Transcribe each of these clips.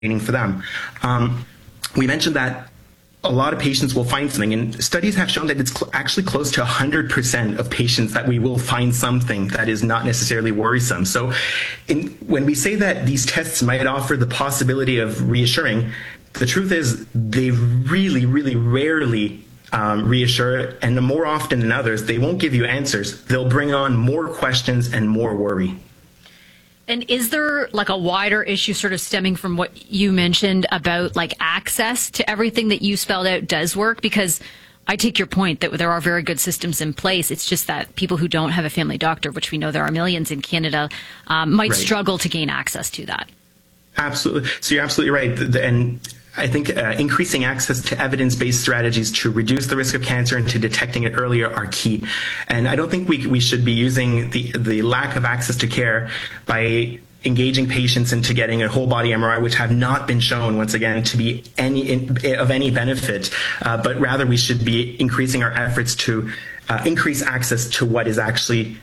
for them. We mentioned that a lot of patients will find something, and studies have shown that it's actually close to 100% of patients that we will find something that is not necessarily worrisome. So when we say that these tests might offer the possibility of reassuring, the truth is they really, really rarely reassure, and more often than others, they won't give you answers. They'll bring on more questions and more worry. And is there like a wider issue sort of stemming from what you mentioned about like access to everything that you spelled out does work? Because I take your point that there are very good systems in place. It's just that people who don't have a family doctor, which we know there are millions in Canada, might struggle to gain access to that. Absolutely. So you're absolutely right. And I think increasing access to evidence-based strategies to reduce the risk of cancer and to detecting it earlier are key. And I don't think we should be using the lack of access to care by engaging patients into getting a whole body MRI, which have not been shown, once again, to be of any benefit. But rather, we should be increasing our efforts to increase access to what is actually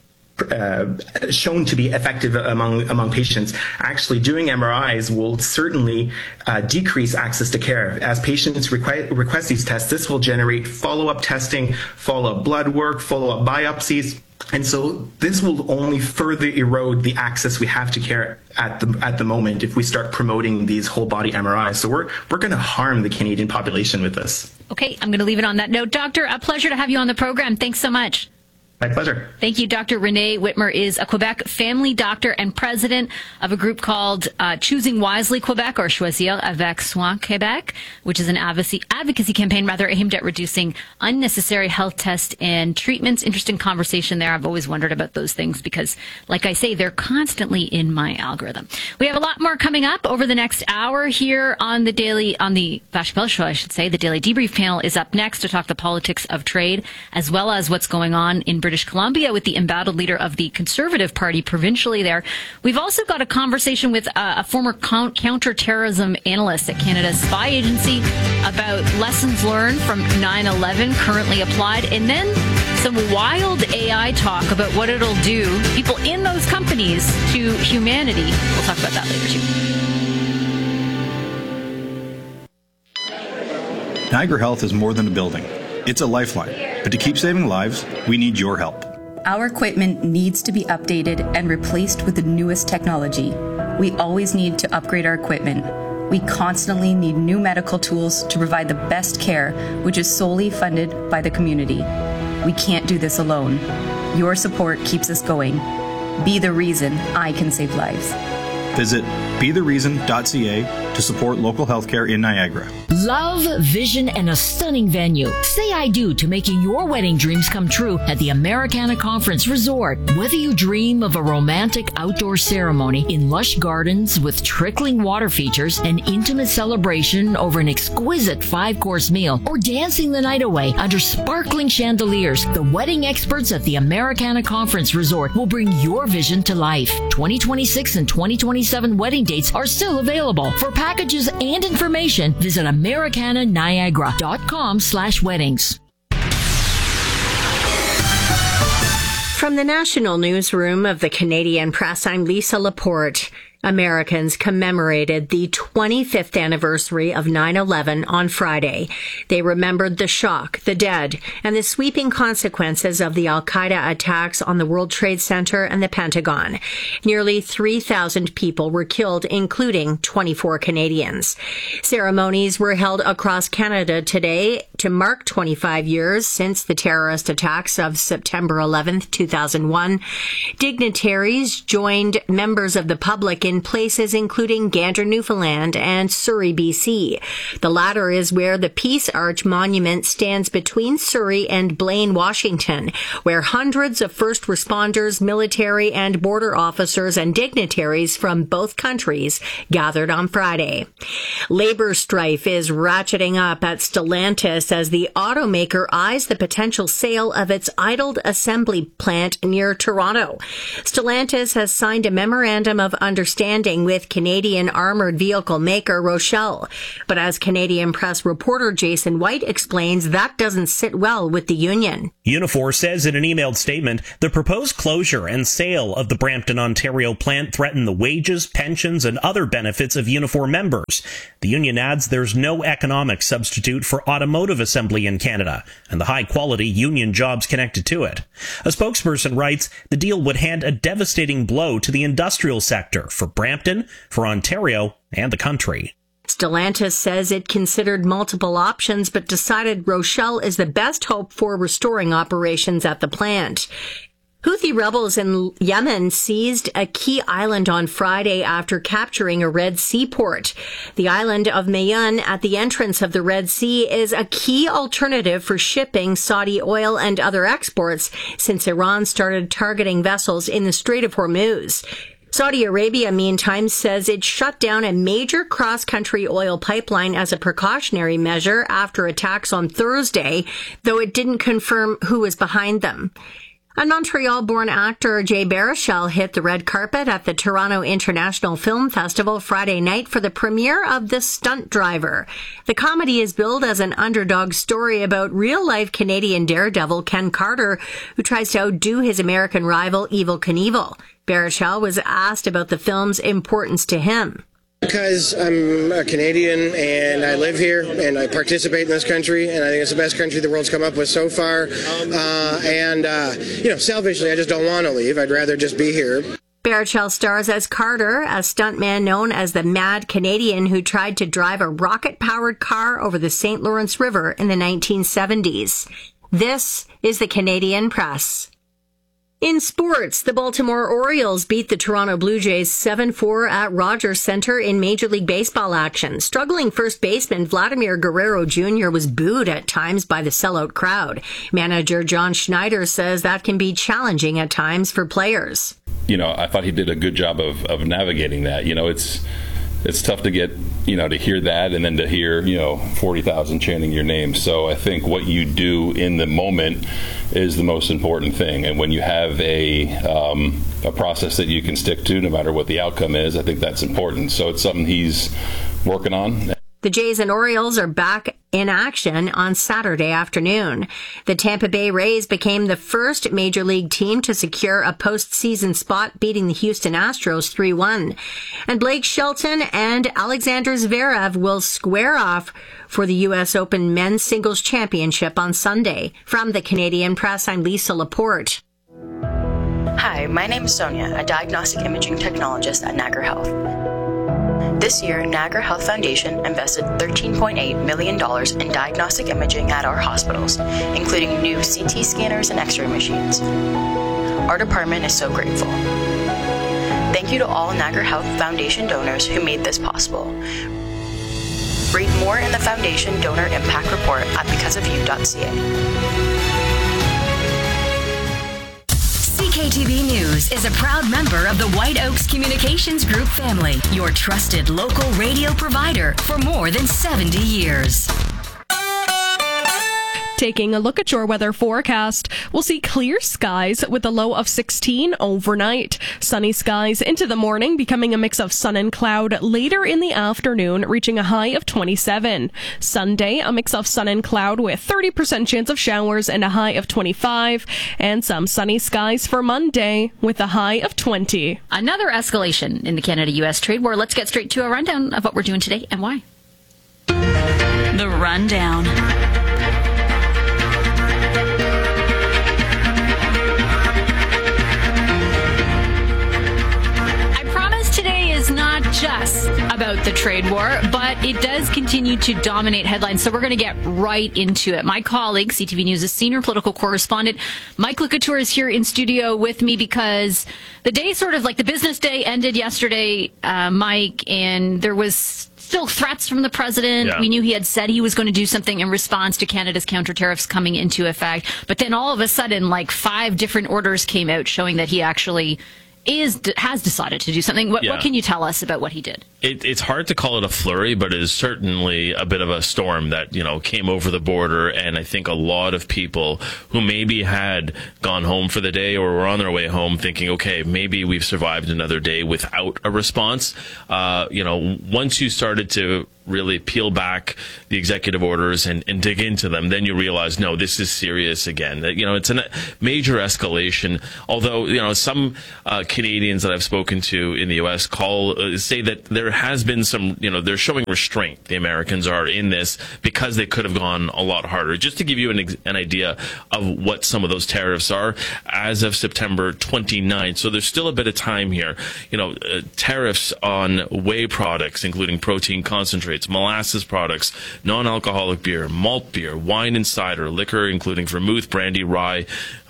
shown to be effective among patients. Actually, doing MRIs will certainly decrease access to care. As patients request these tests, this will generate follow-up testing, follow-up blood work, follow-up biopsies. And so this will only further erode the access we have to care at the moment if we start promoting these whole body MRIs. So we're going to harm the Canadian population with this. Okay, I'm going to leave it on that note. Doctor, a pleasure to have you on the program. Thanks so much. My pleasure. Thank you. Dr. Renee Whitmer is a Quebec family doctor and president of a group called Choosing Wisely Quebec, or Choisir avec Soin Québec, which is an advocacy campaign aimed at reducing unnecessary health tests and treatments. Interesting conversation there. I've always wondered about those things because, like I say, they're constantly in my algorithm. We have a lot more coming up over the next hour here on the Vache Bell Show, I should say. The Daily Debrief panel is up next to talk the politics of trade, as well as what's going on in British Columbia with the embattled leader of the Conservative Party provincially there. We've also got a conversation with a former counterterrorism analyst at Canada's spy agency about lessons learned from 9/11 currently applied, and then some wild AI talk about what it'll do, people in those companies, to humanity. We'll talk about that later too. Niagara Health is more than a building. It's a lifeline. But to keep saving lives, we need your help. Our equipment needs to be updated and replaced with the newest technology. We always need to upgrade our equipment. We constantly need new medical tools to provide the best care, which is solely funded by the community. We can't do this alone. Your support keeps us going. Be the reason I can save lives. Visit bethereason.ca to support local healthcare in Niagara. Love, vision, and a stunning venue. Say I do to making your wedding dreams come true at the Americana Conference Resort. Whether you dream of a romantic outdoor ceremony in lush gardens with trickling water features, an intimate celebration over an exquisite 5-course meal, or dancing the night away under sparkling chandeliers, the wedding experts at the Americana Conference Resort will bring your vision to life. 2026 and 2027 wedding dates are still available. For packages and information, visit americananiagara.com/weddings. From the National Newsroom of the Canadian Press, I'm Lisa Laporte. Americans commemorated the 25th anniversary of 9/11 on Friday. They remembered the shock, the dead, and the sweeping consequences of the Al-Qaeda attacks on the World Trade Center and the Pentagon. Nearly 3,000 people were killed, including 24 Canadians. Ceremonies were held across Canada today to mark 25 years since the terrorist attacks of September 11th, 2001. Dignitaries joined members of the public in places including Gander, Newfoundland and Surrey, BC. The latter is where the Peace Arch Monument stands between Surrey and Blaine, Washington, where hundreds of first responders, military and border officers and dignitaries from both countries gathered on Friday. Labor strife is ratcheting up at Stellantis as the automaker eyes the potential sale of its idled assembly plant near Toronto. Stellantis has signed a memorandum of understanding with Canadian armored vehicle maker Rochelle. But as Canadian Press reporter Jason White explains, that doesn't sit well with the union. Unifor says in an emailed statement, the proposed closure and sale of the Brampton, Ontario plant threaten the wages, pensions, and other benefits of Unifor members. The union adds there's no economic substitute for automotive assembly in Canada and the high-quality union jobs connected to it. A spokesperson writes, the deal would hand a devastating blow to the industrial sector for Brampton, for Ontario, and the country. Stellantis says it considered multiple options but decided Rochelle is the best hope for restoring operations at the plant. Houthi rebels in Yemen seized a key island on Friday after capturing a Red Sea port. The island of Mayun at the entrance of the Red Sea is a key alternative for shipping Saudi oil and other exports since Iran started targeting vessels in the Strait of Hormuz. Saudi Arabia, meantime, says it shut down a major cross-country oil pipeline as a precautionary measure after attacks on Thursday, though it didn't confirm who was behind them. And Montreal-born actor Jay Baruchel hit the red carpet at the Toronto International Film Festival Friday night for the premiere of The Stunt Driver. The comedy is billed as an underdog story about real-life Canadian daredevil Ken Carter, who tries to outdo his American rival Evel Knievel. Baruchel was asked about the film's importance to him. Because I'm a Canadian and I live here and I participate in this country and I think it's the best country the world's come up with so far. Selfishly, I just don't want to leave. I'd rather just be here. Baruchel stars as Carter, a stuntman known as the Mad Canadian who tried to drive a rocket-powered car over the St. Lawrence River in the 1970s. This is the Canadian Press. In sports, the Baltimore Orioles beat the Toronto Blue Jays 7-4 at Rogers Centre in Major League Baseball action. Struggling first baseman Vladimir Guerrero Jr. was booed at times by the sellout crowd. Manager John Schneider says that can be challenging at times for players. I thought he did a good job of navigating that. It's tough to get, to hear that and then to hear, 40,000 chanting your name. So I think what you do in the moment is the most important thing. And when you have a process that you can stick to, no matter what the outcome is, I think that's important. So it's something he's working on. The Jays and Orioles are back in action on Saturday afternoon. The Tampa Bay Rays became the first Major League team to secure a postseason spot, beating the Houston Astros 3-1. And Blake Shelton and Alexander Zverev will square off for the U.S. Open Men's Singles Championship on Sunday. From the Canadian Press, I'm Lisa Laporte. Hi, my name is Sonia, a diagnostic imaging technologist at Niagara Health. This year, Niagara Health Foundation invested $13.8 million in diagnostic imaging at our hospitals, including new CT scanners and X-ray machines. Our department is so grateful. Thank you to all Niagara Health Foundation donors who made this possible. Read more in the Foundation Donor Impact Report at becauseofyou.ca. CKTV News is a proud member of the White Oaks Communications Group family, your trusted local radio provider for more than 70 years. Taking a look at your weather forecast, we'll see clear skies with a low of 16 overnight. Sunny skies into the morning, becoming a mix of sun and cloud later in the afternoon, reaching a high of 27. Sunday, a mix of sun and cloud with 30% chance of showers and a high of 25. And some sunny skies for Monday with a high of 20. Another escalation in the Canada-U.S. trade war. Let's get straight to a rundown of what we're doing today and why. The Rundown. Not just about the trade war, but it does continue to dominate headlines. So we're going to get right into it. My colleague, CTV News' senior political correspondent, Mike LeCouture, is here in studio with me because the day, sort of like the business day, ended yesterday, Mike, and there was still threats from the president. Yeah. We knew he had said he was going to do something in response to Canada's counter tariffs coming into effect. But then all of a sudden, like 5 different orders came out showing that he actually has decided to do something. What can you tell us about what he did? It's hard to call it a flurry, but it is certainly a bit of a storm that, came over the border. And I think a lot of people who maybe had gone home for the day or were on their way home thinking, okay, maybe we've survived another day without a response. Once you started to really peel back the executive orders and dig into them, then you realize, no, this is serious again. It's a major escalation. Although, some Canadians that I've spoken to in the U.S. say that there has been some, they're showing restraint. The Americans are in this because they could have gone a lot harder. Just to give you an idea of what some of those tariffs are, as of September 29th, so there's still a bit of time here. Tariffs on whey products, including protein concentrates, molasses products, non-alcoholic beer, malt beer, wine and cider, liquor, including vermouth, brandy, rye,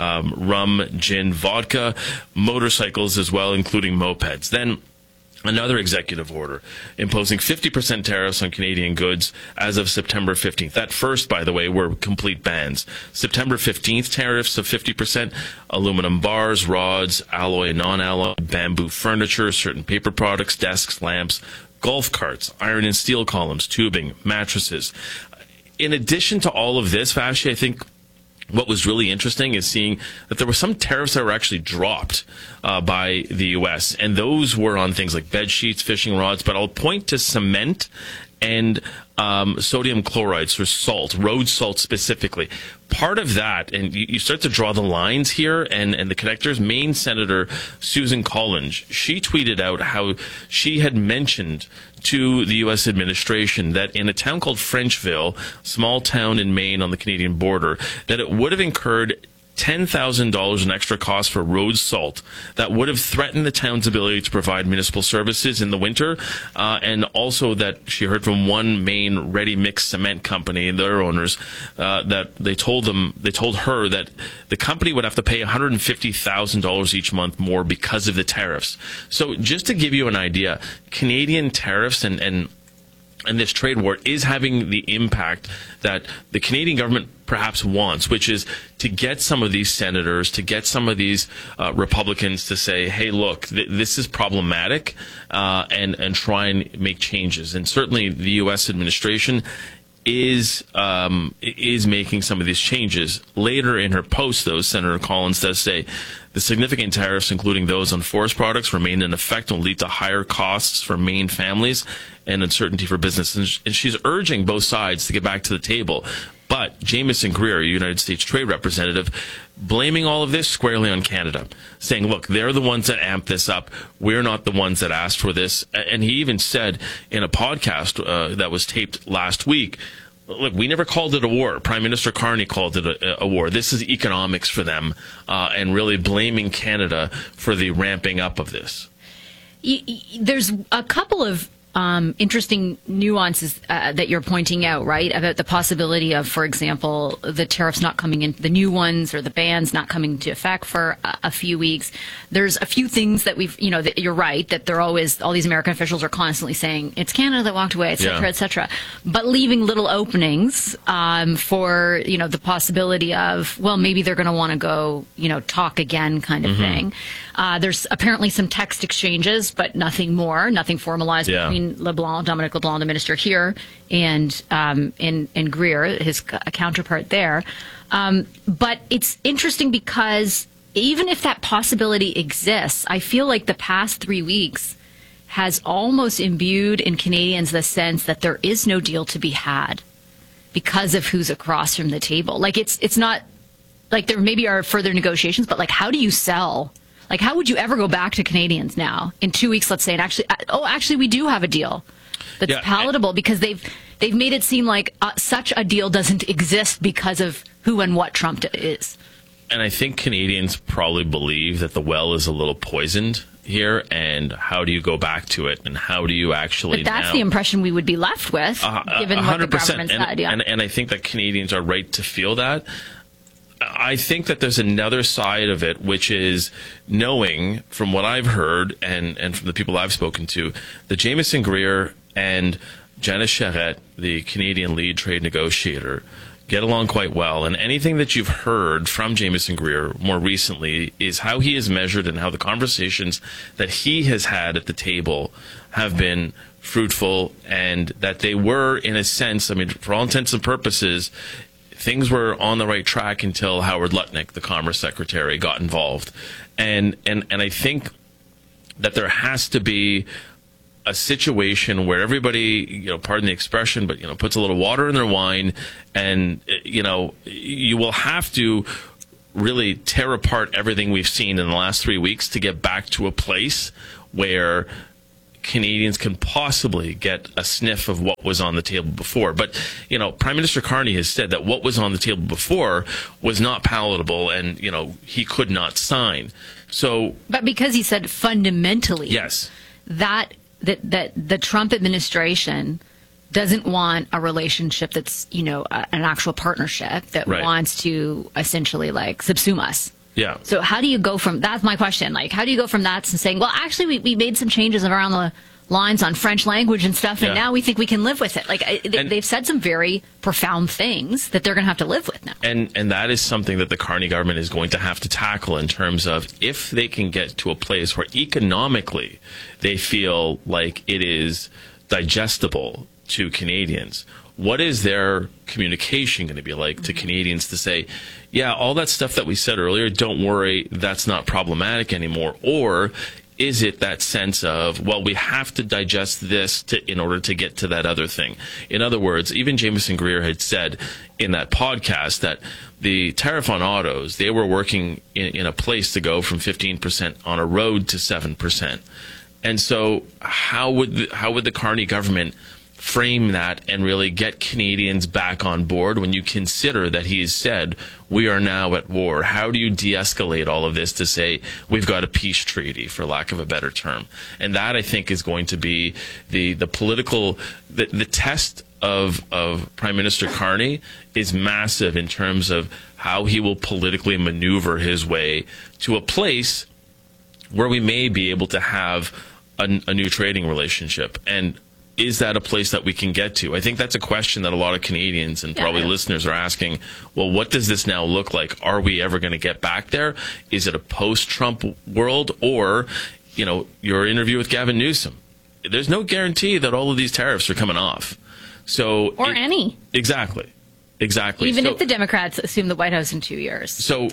rum, gin, vodka, motorcycles as well, including mopeds. Then another executive order imposing 50% tariffs on Canadian goods as of September 15th. That first, by the way, were complete bans. September 15th, tariffs of 50%, aluminum bars, rods, alloy and non-alloy, bamboo furniture, certain paper products, desks, lamps, golf carts, iron and steel columns, tubing, mattresses. In addition to all of this, Vashi, I think what was really interesting is seeing that there were some tariffs that were actually dropped by the U.S., and those were on things like bed sheets, fishing rods, but I'll point to cement and sodium chloride, so salt, road salt specifically. Part of that, and you start to draw the lines here, and the connectors, Maine Senator Susan Collins, she tweeted out how she had mentioned to the U.S. administration that in a town called Frenchville, small town in Maine on the Canadian border, that it would have incurred $10,000 in extra costs for road salt that would have threatened the town's ability to provide municipal services in the winter, and also that she heard from one Maine ready-mix cement company, their owners, that they told her that the company would have to pay $150,000 each month more because of the tariffs. So just to give you an idea, Canadian tariffs and this trade war is having the impact that the Canadian government perhaps wants, which is to get some of these senators, to get some of these Republicans to say, hey, look, this is problematic, and try and make changes. And certainly the U.S. administration is making some of these changes. Later in her post, though, Senator Collins does say the significant tariffs, including those on forest products, remain in effect and will lead to higher costs for Maine families and uncertainty for business. And she's urging both sides to get back to the table. But Jamieson Greer, a United States Trade Representative, blaming all of this squarely on Canada, saying, look, they're the ones that amped this up. We're not the ones that asked for this. And he even said in a podcast that was taped last week, look, we never called it a war. Prime Minister Carney called it a war. This is economics for them, and really blaming Canada for the ramping up of this. There's a couple of interesting nuances that you're pointing out, right, about the possibility of, for example, the tariffs not coming in, the new ones or the bans not coming into effect for a few weeks. There's a few things that that you're right, that they're always, all these American officials are constantly saying, it's Canada that walked away, et cetera, et cetera. But leaving little openings for, the possibility of, well, maybe they're going to want to go, talk again kind of thing. There's apparently some text exchanges, but nothing more, nothing formalized between Dominic LeBlanc, the minister here, and Greer, his counterpart there. But it's interesting because even if that possibility exists, I feel like the past 3 weeks has almost imbued in Canadians the sense that there is no deal to be had because of who's across from the table. Like it's not like there maybe are further negotiations, but like how do you sell? Like, how would you ever go back to Canadians now in 2 weeks, let's say, and actually, we do have a deal that's palatable, because they've made it seem like such a deal doesn't exist because of who and what Trump is. And I think Canadians probably believe that the well is a little poisoned here, and how do you go back to it, and how do you actually? But that's the impression we would be left with, given 100%. What the government said. And I think that Canadians are right to feel that. I think that there's another side of it, which is knowing from what I've heard and from the people I've spoken to, that Jamieson Greer and Janice Charette, the Canadian lead trade negotiator, get along quite well. And anything that you've heard from Jamieson Greer more recently is how he is measured and how the conversations that he has had at the table have been fruitful, and that they were, in a sense, I mean, for all intents and purposes, things were on the right track until Howard Lutnick, the Commerce Secretary, got involved. And I think that there has to be a situation where everybody, pardon the expression, but, puts a little water in their wine, and, you will have to really tear apart everything we've seen in the last 3 weeks to get back to a place where Canadians can possibly get a sniff of what was on the table before. But, Prime Minister Carney has said that what was on the table before was not palatable, and, he could not sign. So, but because he said fundamentally, yes, that the Trump administration doesn't want a relationship that's, an actual partnership that wants to essentially subsume us. Yeah. So how do you go from, that's my question, how do you go from that to saying, well, actually we made some changes around the lines on French language and stuff, and now we think we can live with it. They've said some very profound things that they're going to have to live with now. And that is something that the Carney government is going to have to tackle in terms of if they can get to a place where economically they feel like it is digestible to Canadians. What is their communication going to be like to Canadians to say, yeah, all that stuff that we said earlier, don't worry, that's not problematic anymore? Or is it that sense of, well, we have to digest this in order to get to that other thing? In other words, even Jamieson Greer had said in that podcast that the tariff on autos, they were working in a place to go from 15% on a road to 7%. And so how would the Carney government frame that and really get Canadians back on board when you consider that he has said we are now at war? How do you de-escalate all of this to say we've got a peace treaty, for lack of a better term? And that, I think, is going to be the political the test of Prime Minister Carney is massive in terms of how he will politically maneuver his way to a place where we may be able to have a new trading relationship. And is that a place that we can get to? I think that's a question that a lot of Canadians and probably listeners are asking. Well, what does this now look like? Are we ever going to get back there? Is it a post-Trump world? Or, your interview with Gavin Newsom. There's no guarantee that all of these tariffs are coming off. Or any. Exactly. Even if the Democrats assume the White House in 2 years. So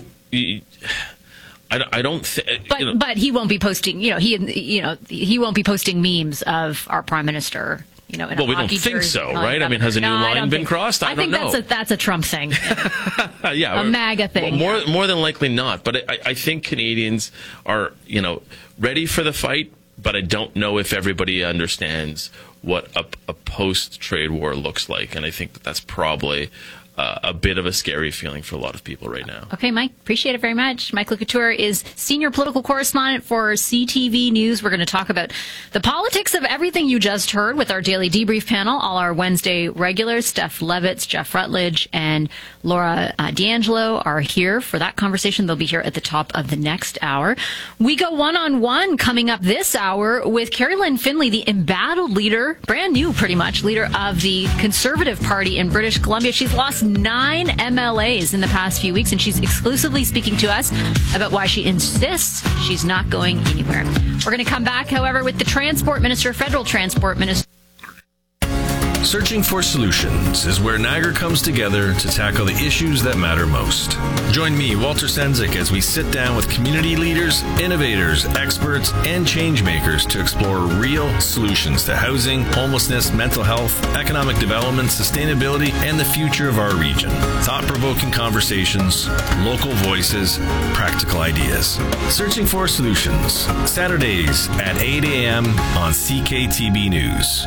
I don't. But he won't be posting. He won't be posting memes of our prime minister. Well, we don't think so, right? I mean, has a new line been crossed? I don't know. I think that's a Trump thing. Yeah, a MAGA thing. Well, more than likely not. But I think Canadians are, ready for the fight. But I don't know if everybody understands what a post-trade war looks like, and I think that's probably a bit of a scary feeling for a lot of people right now. Okay, Mike, appreciate it very much. Mike Couture is senior political correspondent for CTV News. We're going to talk about the politics of everything you just heard with our daily debrief panel. All our Wednesday regulars, Steph Levitz, Jeff Rutledge, and Laura D'Angelo are here for that conversation. They'll be here at the top of the next hour. We go one-on-one coming up this hour with Carrie Lynn Finley, the embattled leader, brand new pretty much, leader of the Conservative Party in British Columbia. She's lost 9 MLAs in the past few weeks, and she's exclusively speaking to us about why she insists she's not going anywhere. We're going to come back, however, with the Transport Minister, Federal Transport Minister. Searching for Solutions is where Niagara comes together to tackle the issues that matter most. Join me, Walter Sendzik, as we sit down with community leaders, innovators, experts, and change makers to explore real solutions to housing, homelessness, mental health, economic development, sustainability, and the future of our region. Thought-provoking conversations, local voices, practical ideas. Searching for Solutions, Saturdays at 8 a.m. on CKTB News.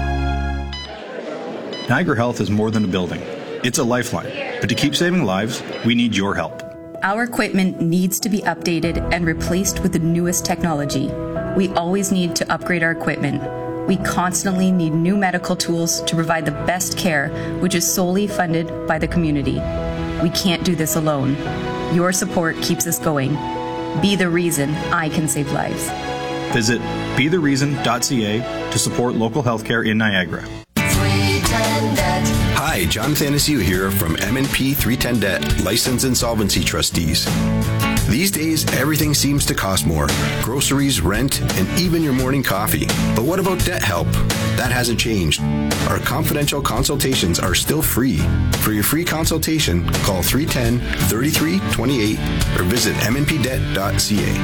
Niagara Health is more than a building. It's a lifeline. But to keep saving lives, we need your help. Our equipment needs to be updated and replaced with the newest technology. We always need to upgrade our equipment. We constantly need new medical tools to provide the best care, which is solely funded by the community. We can't do this alone. Your support keeps us going. Be the reason I can save lives. Visit bethereason.ca to support local healthcare in Niagara. Hi, John Thanasiu here from M&P 310 Debt, Licensed Insolvency Trustees. These days, everything seems to cost more. Groceries, rent, and even your morning coffee. But what about debt help? That hasn't changed. Our confidential consultations are still free. For your free consultation, call 310-3328 or visit mnpdebt.ca.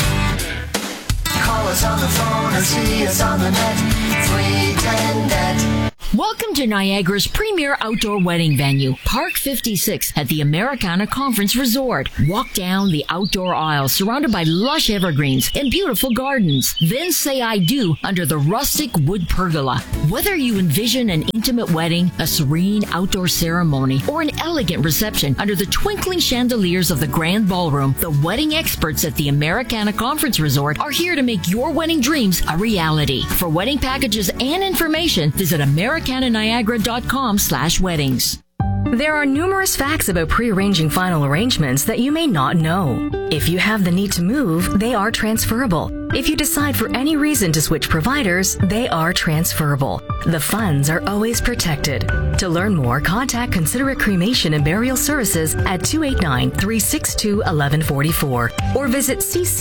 Call us on the phone or see us on the net. 310 Debt. Welcome to Niagara's premier outdoor wedding venue, Park 56 at the Americana Conference Resort. Walk down the outdoor aisle surrounded by lush evergreens and beautiful gardens. Then say I do under the rustic wood pergola. Whether you envision an intimate wedding, a serene outdoor ceremony, or an elegant reception under the twinkling chandeliers of the grand ballroom, the wedding experts at the Americana Conference Resort are here to make your wedding dreams a reality. For wedding packages and information, visit americananiagara.com/weddings. There are numerous facts about pre-arranging final arrangements that you may not know. If you have the need to move, they are transferable. If you decide for any reason to switch providers, they are transferable. The funds are always protected. To learn more, contact Considerate Cremation and Burial Services at 289-362-1144 or visit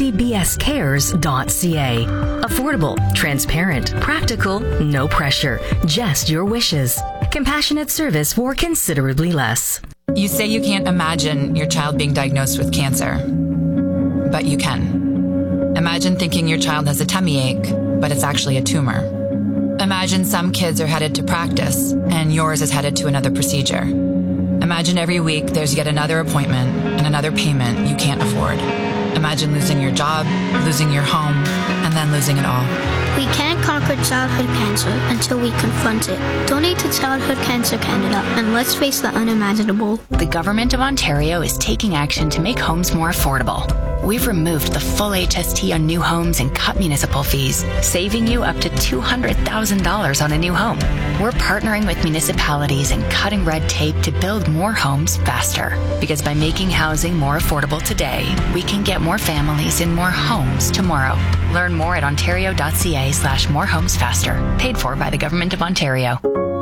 ccbscares.ca. Affordable, transparent, practical, no pressure, just your wishes. Compassionate service for considerably less. You say you can't imagine your child being diagnosed with cancer, but you can. Imagine thinking your child has a tummy ache, but it's actually a tumor. Imagine some kids are headed to practice and yours is headed to another procedure. Imagine every week there's yet another appointment and another payment you can't afford. Imagine losing your job, losing your home, and then losing it all. We can't conquer childhood cancer until we confront it. Donate to Childhood Cancer Canada and let's face the unimaginable. The Government of Ontario is taking action to make homes more affordable. We've removed the full HST on new homes and cut municipal fees, saving you up to $200,000 on a new home. We're partnering with municipalities and cutting red tape to build more homes faster. Because by making housing more affordable today, we can get more families in more homes tomorrow. Learn more at ontario.ca/morehomesfaster. Paid for by the Government of Ontario.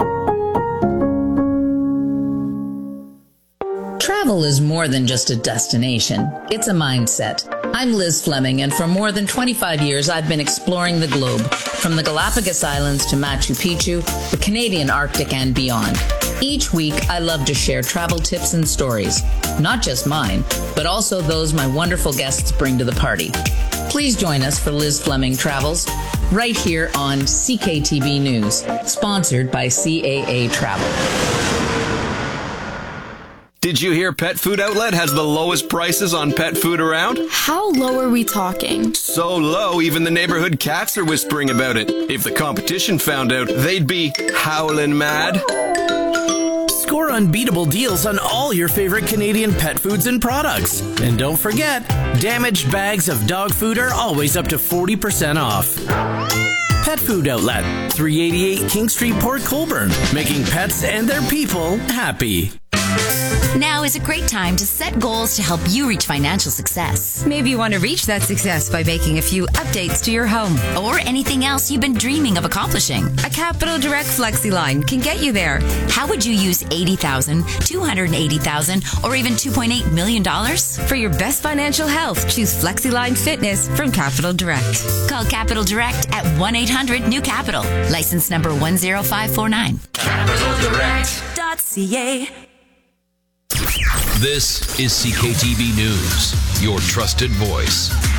Travel is more than just a destination. It's a mindset. I'm Liz Fleming, and for more than 25 years, I've been exploring the globe, from the Galapagos Islands to Machu Picchu, the Canadian Arctic, and beyond. Each week, I love to share travel tips and stories, not just mine, but also those my wonderful guests bring to the party. Please join us for Liz Fleming Travels, right here on CKTB News, sponsored by CAA Travel. Did you hear Pet Food Outlet has the lowest prices on pet food around? How low are we talking? So low, even the neighborhood cats are whispering about it. If the competition found out, they'd be howling mad. Score unbeatable deals on all your favorite Canadian pet foods and products. And don't forget, damaged bags of dog food are always up to 40% off. Pet Food Outlet, 388 King Street, Port Colborne, making pets and their people happy. Now is a great time to set goals to help you reach financial success. Maybe you want to reach that success by making a few updates to your home. Or anything else you've been dreaming of accomplishing. A Capital Direct FlexiLine can get you there. How would you use $80,000, $280,000, or even $2.8 million? For your best financial health, choose FlexiLine Fitness from Capital Direct. Call Capital Direct at 1-800-NEW-CAPITAL. License number 10549. CapitalDirect.ca. This is CKTB News, your trusted voice.